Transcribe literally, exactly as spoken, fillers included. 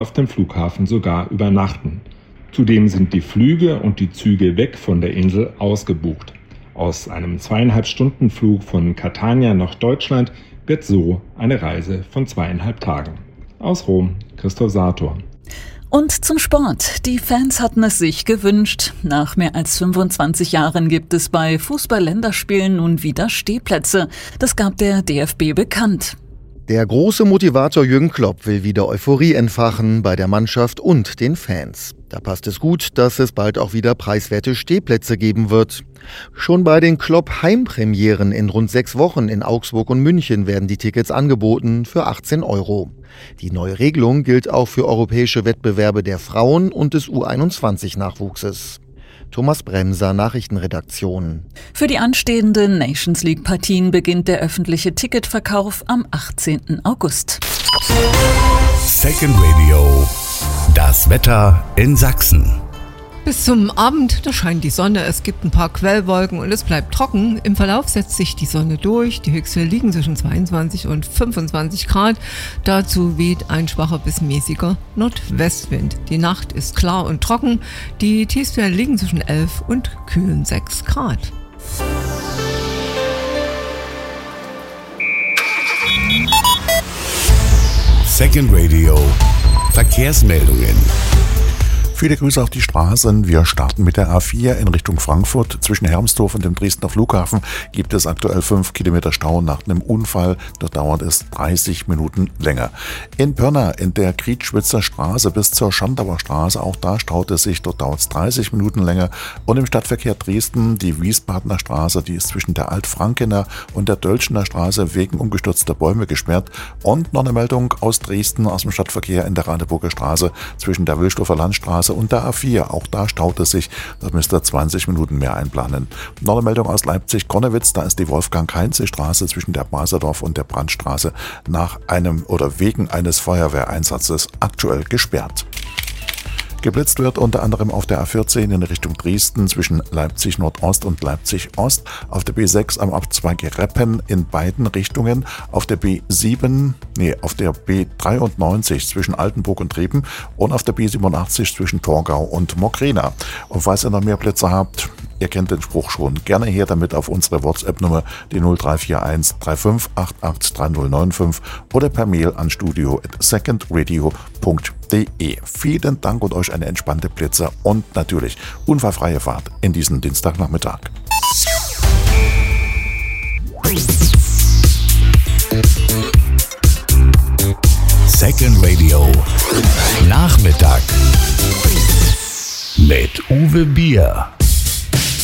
auf dem Flughafen sogar übernachten. Zudem sind die Flüge und die Züge weg von der Insel ausgebucht. Aus einem zweieinhalb Stunden Flug von Catania nach Deutschland wird so eine Reise von zweieinhalb Tagen. Aus Rom, Christoph Sator. Und zum Sport. Die Fans hatten es sich gewünscht. Nach mehr als fünfundzwanzig Jahren gibt es bei Fußball-Länderspielen nun wieder Stehplätze. Das gab der D F B bekannt. Der große Motivator Jürgen Klopp will wieder Euphorie entfachen bei der Mannschaft und den Fans. Da passt es gut, dass es bald auch wieder preiswerte Stehplätze geben wird. Schon bei den Klopp-Heimpremieren in rund sechs Wochen in Augsburg und München werden die Tickets angeboten für achtzehn Euro. Die neue Regelung gilt auch für europäische Wettbewerbe der Frauen und des U einundzwanzig Nachwuchses. Thomas Bremser, Nachrichtenredaktion. Für die anstehenden Nations League-Partien beginnt der öffentliche Ticketverkauf am achtzehnten August. Second Radio. Das Wetter in Sachsen. Bis zum Abend, da scheint die Sonne, es gibt ein paar Quellwolken und es bleibt trocken. Im Verlauf setzt sich die Sonne durch, die Höchstwerte liegen zwischen zweiundzwanzig und fünfundzwanzig Grad. Dazu weht ein schwacher bis mäßiger Nordwestwind. Die Nacht ist klar und trocken, die Tiefstwerte liegen zwischen elf und kühlen sechs Grad. Second Radio. Verkehrsmeldungen. Viele Grüße auf die Straßen. Wir starten mit der A vier in Richtung Frankfurt. Zwischen Hermsdorf und dem Dresdner Flughafen gibt es aktuell fünf Kilometer Stau nach einem Unfall. Dort dauert es dreißig Minuten länger. In Pirna in der Kriedschwitzer Straße bis zur Schandauer Straße, auch da staut es sich. Dort dauert es dreißig Minuten länger. Und im Stadtverkehr Dresden die Wiesbadener Straße, die ist zwischen der Altfrankener und der Dölschener Straße wegen umgestürzter Bäume gesperrt. Und noch eine Meldung aus Dresden, aus dem Stadtverkehr in der Radeburger Straße zwischen der Wilsdorfer Landstraße und der A vier. Auch da staut es sich. Da müsst ihr zwanzig Minuten mehr einplanen. Noch eine Meldung aus Leipzig-Konnewitz. Da ist die Wolfgang-Heinze-Straße zwischen der Baserdorf und der Brandstraße nach einem oder wegen eines Feuerwehreinsatzes aktuell gesperrt. Geblitzt wird unter anderem auf der A vierzehn in Richtung Dresden zwischen Leipzig Nordost und Leipzig Ost, auf der B sechs am Abzweig Reppen in beiden Richtungen, auf der B sieben, nee, auf der B dreiundneunzig zwischen Altenburg und Reben und auf der B siebenundachtzig zwischen Torgau und Mokrena. Und falls ihr noch mehr Plätze habt, ihr kennt den Spruch schon, gerne her damit auf unsere WhatsApp-Nummer, die null drei vier eins drei fünf acht acht drei null neun fünf oder per Mail an studio at secondradio punkt de. Vielen Dank und euch eine entspannte Blitzer und natürlich unfallfreie Fahrt in diesen Dienstagnachmittag. Second Radio. Nachmittag. Mit Uwe Bier.